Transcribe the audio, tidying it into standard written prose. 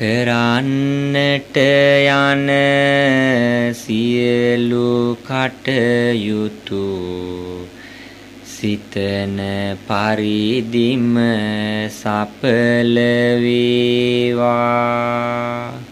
කරන්නට යන සියලු කටයුතු සිතන පරිදිම සඵල වේවා.